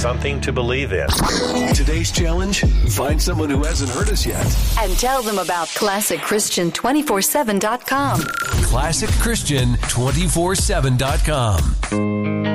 something to believe in. Today's challenge, find someone who hasn't heard us yet. And tell them about ClassicChristian247.com. ClassicChristian247.com.